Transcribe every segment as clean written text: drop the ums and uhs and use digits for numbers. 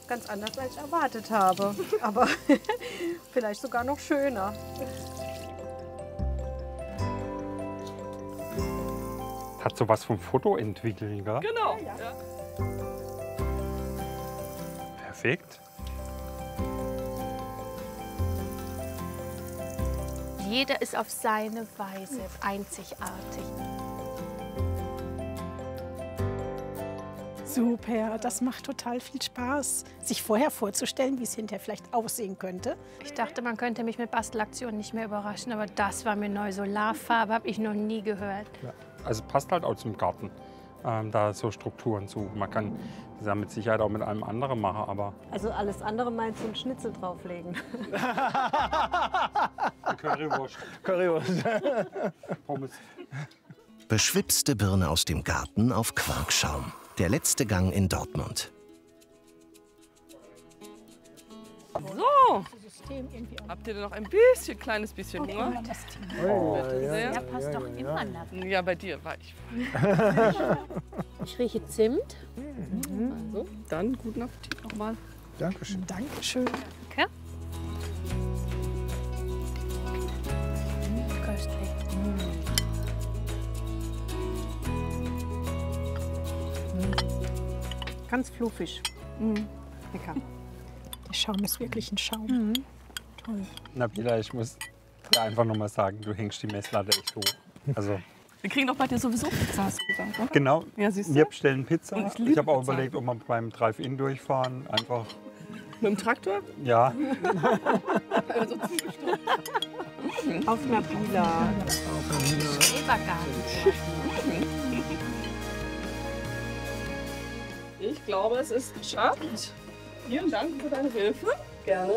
ganz anders, als ich erwartet habe. Aber vielleicht sogar noch schöner. Hat sowas vom Foto entwickeln, gell? Genau. Ja. Ja. Perfekt. Jeder ist auf seine Weise einzigartig. Super, das macht total viel Spaß, sich vorher vorzustellen, wie es hinterher vielleicht aussehen könnte. Ich dachte, man könnte mich mit Bastelaktionen nicht mehr überraschen, aber das war mir neu. Solarfarbe habe ich noch nie gehört. Ja. Also passt halt auch zum Garten, da so Strukturen zu. Man kann das ja mit Sicherheit auch mit einem anderen machen, aber... Also alles andere meinst du, einen Schnitzel drauflegen? Currywurst. Currywurst. Pommes. Beschwipste Birne aus dem Garten auf Quarkschaum. Der letzte Gang in Dortmund. So, habt ihr denn noch ein bisschen, kleines bisschen Hunger? Bitte sehr. Ja, passt doch immer nach. Ja, bei dir war ich. Ich rieche Zimt. Also, dann guten Appetit nochmal. Dankeschön. Dankeschön. Danke. Köstlich. Ganz fluffig. Lecker. Der Schaum ist wirklich ein Schaum. Toll. Nabila, ich muss dir einfach noch mal sagen, du hängst die Messlatte echt hoch. Also, Wir kriegen doch bei dir sowieso Pizza, hast du gesagt, oder? genau, Ja, siehst du? wir bestellen Pizza. Und ich liebe Ich habe auch Pizza. überlegt, ob wir beim Drive-In durchfahren. Einfach, Mit dem Traktor? ja. Auf Nabila. Schrebergarten. Ich glaube, es ist geschafft. Vielen Dank für deine Hilfe. Gerne.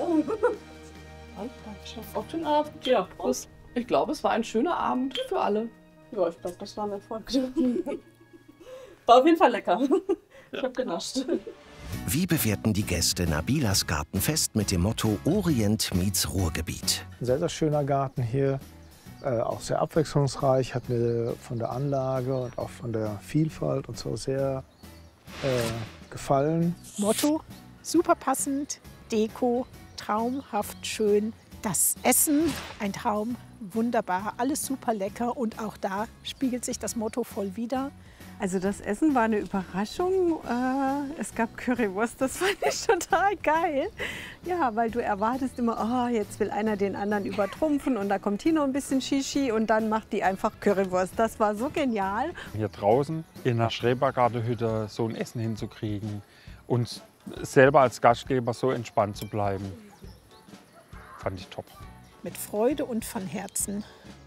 Auf den Abend. Ja, Prost. Ich glaube, es war ein schöner Abend für alle. Ja, ich glaube, das war ein Erfolg. War auf jeden Fall lecker. Ich habe genascht. Wie bewerten die Gäste Nabilas Gartenfest mit dem Motto Orient meets Ruhrgebiet? Ein sehr, sehr schöner Garten hier, auch sehr abwechslungsreich, hat mir von der Anlage und auch von der Vielfalt und so sehr gefallen. Motto, super passend, Deko, traumhaft schön. Das Essen, ein Traum, wunderbar, alles super lecker und auch da spiegelt sich das Motto voll wider. Also das Essen war eine Überraschung. Es gab Currywurst, das fand ich total geil. Ja, weil du erwartest immer, oh, jetzt will einer den anderen übertrumpfen und da kommt hier noch ein bisschen Shishi und dann macht die einfach Currywurst. Das war so genial. Hier draußen in der Schrebergartenhütte so ein Essen hinzukriegen und selber als Gastgeber so entspannt zu bleiben, fand ich top. Mit Freude und von Herzen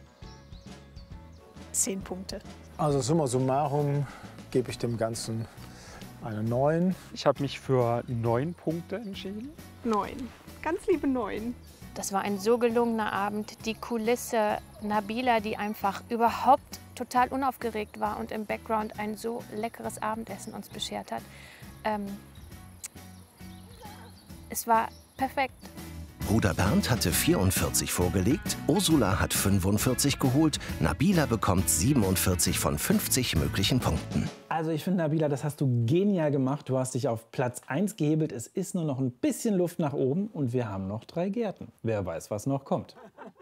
10 Punkte. Also summa summarum gebe ich dem Ganzen eine 9. Ich habe mich für 9 Punkte entschieden. 9. Ganz liebe 9. Das war ein so gelungener Abend. Die Kulisse, Nabila, die einfach überhaupt total unaufgeregt war und im Background ein so leckeres Abendessen uns beschert hat. Es war perfekt. Bruder Bernd hatte 44 vorgelegt, Ursula hat 45 geholt, Nabila bekommt 47 von 50 möglichen Punkten. Also ich finde, Nabila, das hast du genial gemacht. Du hast dich auf Platz 1 gehebelt. Es ist nur noch ein bisschen Luft nach oben und wir haben noch 3 Gärten. Wer weiß, was noch kommt.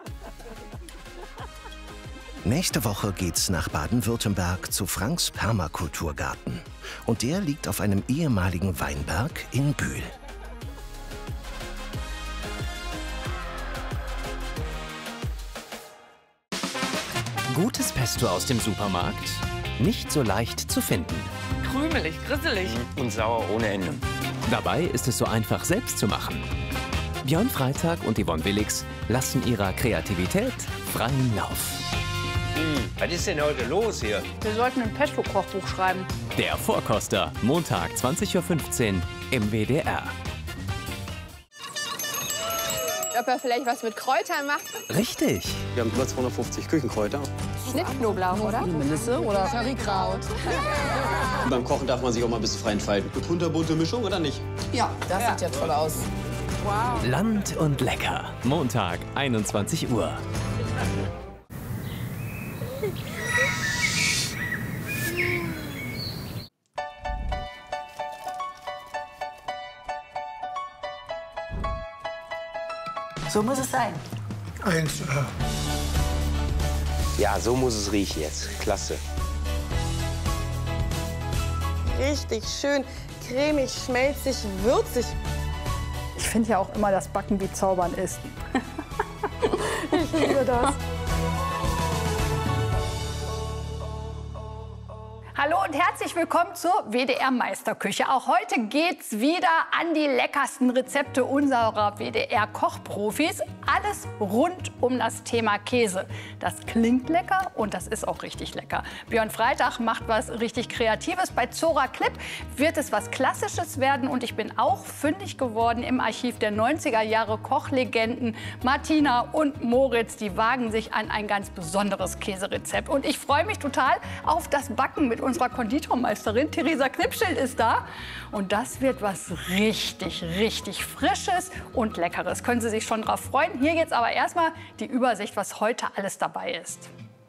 Nächste Woche geht's nach Baden-Württemberg zu Franks Permakulturgarten. Und der liegt auf einem ehemaligen Weinberg in Bühl. Gutes Pesto aus dem Supermarkt? Nicht so leicht zu finden. Krümelig, grisselig. Und sauer ohne Ende. Dabei ist es so einfach, selbst zu machen. Björn Freitag und Yvonne Willix lassen ihrer Kreativität freien Lauf. Was ist denn heute los hier? Wir sollten ein Pesto-Kochbuch schreiben. Der Vorkoster, Montag 20:15 Uhr im WDR. Ob er vielleicht was mit Kräutern macht? Richtig. Wir haben über 250 Küchenkräuter. Schnittknoblauch, oder? Melisse oder Currykraut. Und beim Kochen darf man sich auch mal ein bisschen frei entfalten. Eine kunterbunte Mischung oder nicht? Ja, das sieht ja toll aus. Wow. Land und lecker. Montag 21 Uhr. So muss es sein. 1. Ja, so muss es riechen jetzt. Klasse. Richtig schön cremig, schmelzig, würzig. Ich finde ja auch immer, dass Backen wie Zaubern ist. Ich liebe das. Hallo und herzlich willkommen zur WDR-Meisterküche. Auch heute geht's wieder an die leckersten Rezepte unserer WDR-Kochprofis. Alles rund um das Thema Käse. Das klingt lecker und das ist auch richtig lecker. Björn Freitag macht was richtig Kreatives. Bei Zora Klipp wird es was Klassisches werden. Und ich bin auch fündig geworden im Archiv der 90er Jahre Kochlegenden. Martina und Moritz, die wagen sich an ein ganz besonderes Käserezept. Und ich freue mich total auf das Backen mit unserer Konditormeisterin. Theresa Knipschild ist da. Und das wird was richtig, richtig Frisches und Leckeres. Können Sie sich schon drauf freuen. Hier jetzt aber erstmal die Übersicht, was heute alles dabei ist.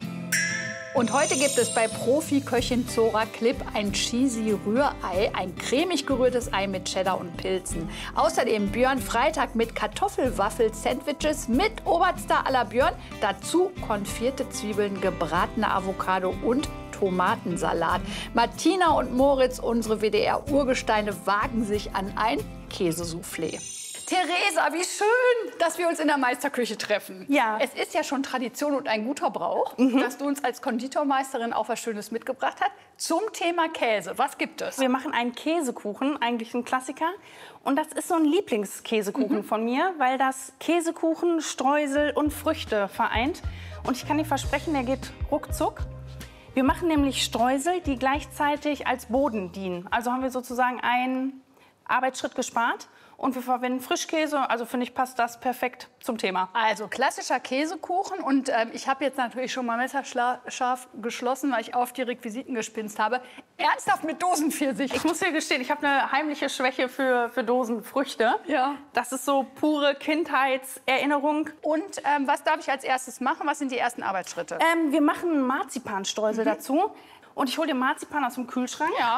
Und heute gibt es bei Profiköchin Zora Klipp ein cheesy Rührei, ein cremig gerührtes Ei mit Cheddar und Pilzen. Außerdem Björn Freitag mit Kartoffelwaffel-Sandwiches mit Oberstar à la Björn. Dazu konfierte Zwiebeln, gebratene Avocado und Tomatensalat. Martina und Moritz, unsere WDR-Urgesteine, wagen sich an ein Käsesoufflé. Theresa, wie schön, dass wir uns in der Meisterküche treffen. Ja. Es ist ja schon Tradition und ein guter Brauch, dass du uns als Konditormeisterin auch was Schönes mitgebracht hast zum Thema Käse. Was gibt es? Wir machen einen Käsekuchen, eigentlich ein Klassiker. Und das ist so ein Lieblingskäsekuchen von mir, weil das Käsekuchen, Streusel und Früchte vereint. Und ich kann dir versprechen, der geht ruckzuck. Wir machen nämlich Streusel, die gleichzeitig als Boden dienen. Also haben wir sozusagen einen Arbeitsschritt gespart. Und wir verwenden Frischkäse, also finde ich, passt das perfekt zum Thema. Also klassischer Käsekuchen und ich habe jetzt natürlich schon mal messerscharf geschlossen, weil ich auf die Requisiten gespinst habe. Ernsthaft mit Dosenpfirsich. Ich muss dir gestehen, ich habe eine heimliche Schwäche für Dosenfrüchte. Ja. Das ist so pure Kindheitserinnerung. Und was darf ich als erstes machen? Was sind die ersten Arbeitsschritte? Wir machen Marzipanstreusel dazu. Und ich hole dir Marzipan aus dem Kühlschrank. Ja.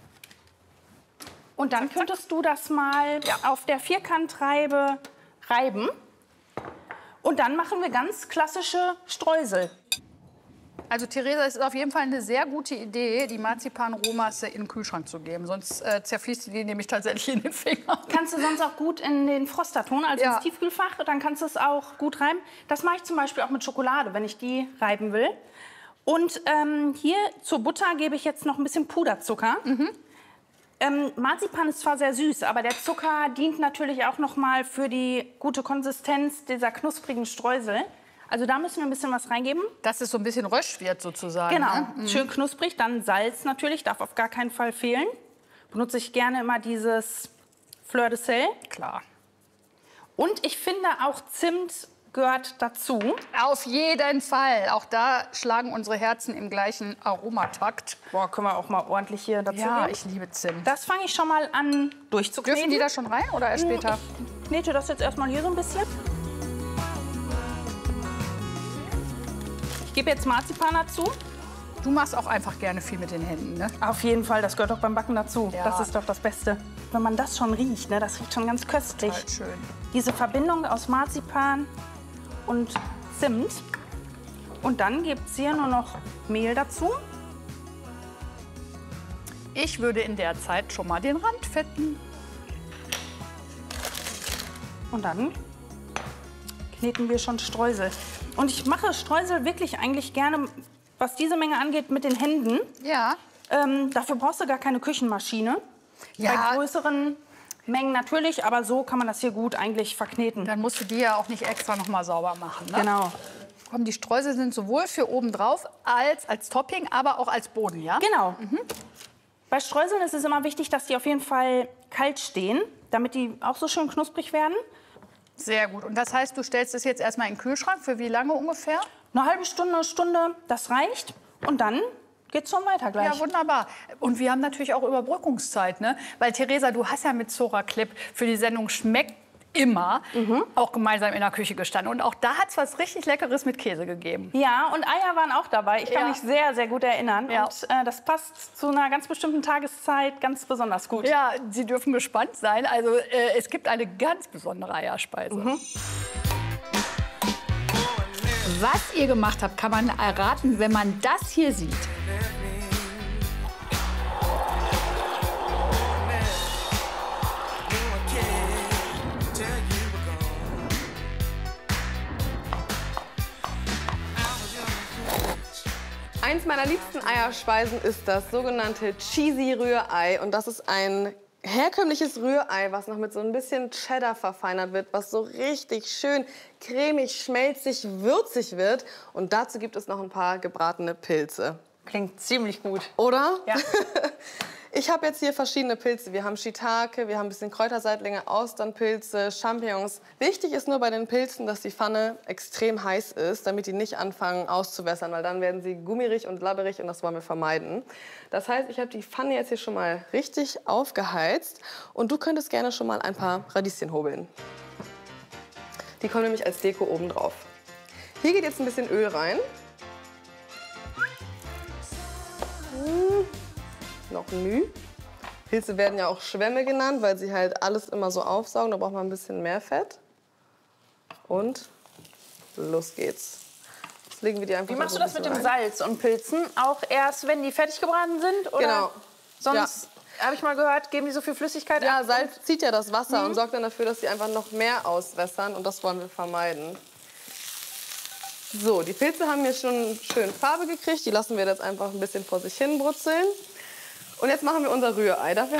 Und dann könntest du das mal auf der Vierkantreibe reiben. Und dann machen wir ganz klassische Streusel. Also Theresa, es ist auf jeden Fall eine sehr gute Idee, die Marzipan-Rohmasse in den Kühlschrank zu geben. Sonst zerfließt die nämlich tatsächlich in den Finger. Kannst du sonst auch gut in den Froster tun, also ins Tiefkühlfach. Dann kannst du es auch gut reiben. Das mache ich zum Beispiel auch mit Schokolade, wenn ich die reiben will. Und hier zur Butter gebe ich jetzt noch ein bisschen Puderzucker. Marzipan ist zwar sehr süß, aber der Zucker dient natürlich auch noch mal für die gute Konsistenz dieser knusprigen Streusel. Also da müssen wir ein bisschen was reingeben. Dass es so ein bisschen rösch wird sozusagen. Genau, ne? Schön knusprig. Dann Salz natürlich, darf auf gar keinen Fall fehlen. Benutze ich gerne immer dieses Fleur de Sel. Klar. Und ich finde auch Zimt gehört dazu. Auf jeden Fall. Auch da schlagen unsere Herzen im gleichen Aromatakt. Boah, können wir auch mal ordentlich hier dazu Ja, geben. ich liebe Zimt. Das fange ich schon mal an durchzukneten. Dürfen die da schon rein oder erst später? Ich knete das jetzt erstmal hier so ein bisschen. Ich gebe jetzt Marzipan dazu. Du machst auch einfach gerne viel mit den Händen, ne? Auf jeden Fall, das gehört doch beim Backen dazu. Ja. Das ist doch das Beste. Wenn man das schon riecht, ne, das riecht schon ganz köstlich. Total schön. Diese Verbindung aus Marzipan und Zimt. Und dann gibt es hier nur noch Mehl dazu. Ich würde in der Zeit schon mal den Rand fetten. Und dann kneten wir schon Streusel. Und ich mache Streusel wirklich eigentlich gerne, was diese Menge angeht, mit den Händen. Ja. Dafür brauchst du gar keine Küchenmaschine. Ja. Bei größeren Mengen natürlich, aber so kann man das hier gut eigentlich verkneten. Dann musst du die ja auch nicht extra noch mal sauber machen, ne? Genau. Komm, die Streusel sind sowohl für oben drauf als Topping, aber auch als Boden, ja? Genau. Bei Streuseln ist es immer wichtig, dass die auf jeden Fall kalt stehen, damit die auch so schön knusprig werden. Sehr gut. Und das heißt, du stellst es jetzt erstmal in den Kühlschrank. Für wie lange ungefähr? Eine halbe Stunde, Stunde, das reicht. Und dann geht's schon weiter gleich. Ja, wunderbar. Und wir haben natürlich auch Überbrückungszeit, ne? Weil Theresa, du hast ja mit Zora Klipp für die Sendung Schmeckt immer auch gemeinsam in der Küche gestanden. Und auch da hat es was richtig Leckeres mit Käse gegeben. Ja, und Eier waren auch dabei. Ich kann mich sehr, sehr gut erinnern. Ja. Und das passt zu einer ganz bestimmten Tageszeit ganz besonders gut. Ja, Sie dürfen gespannt sein. Also es gibt eine ganz besondere Eierspeise. Was ihr gemacht habt, kann man erraten, wenn man das hier sieht. Eins meiner liebsten Eierspeisen ist das sogenannte Cheesy Rührei. Und das ist ein herkömmliches Rührei, was noch mit so ein bisschen Cheddar verfeinert wird, was so richtig schön cremig, schmelzig, würzig wird. Und dazu gibt es noch ein paar gebratene Pilze. Klingt ziemlich gut. Oder? Ja. Ich habe jetzt hier verschiedene Pilze. Wir haben Shiitake, wir haben ein bisschen Kräuterseitlinge, Austernpilze, Champignons. Wichtig ist nur bei den Pilzen, dass die Pfanne extrem heiß ist, damit die nicht anfangen auszuwässern, weil dann werden sie gummirig und labberig und das wollen wir vermeiden. Das heißt, ich habe die Pfanne jetzt hier schon mal richtig aufgeheizt und du könntest gerne schon mal ein paar Radieschen hobeln. Die kommen nämlich als Deko oben drauf. Hier geht jetzt ein bisschen Öl rein. Noch Müh. Pilze werden ja auch Schwämme genannt, weil sie halt alles immer so aufsaugen. Da braucht man ein bisschen mehr Fett. Und los geht's. Jetzt legen wir die einfach. Wie machst so du das mit dem rein. Salz und Pilzen? Auch erst, wenn die fertig gebraten sind? Oder? Genau. Sonst, habe ich mal gehört, geben die so viel Flüssigkeit ab? Ja, Salz zieht ja das Wasser und sorgt dann dafür, dass sie einfach noch mehr auswässern. Und das wollen wir vermeiden. So, die Pilze haben hier schon schön Farbe gekriegt. Die lassen wir jetzt einfach ein bisschen vor sich hin brutzeln. Und jetzt machen wir unser Rührei. Dafür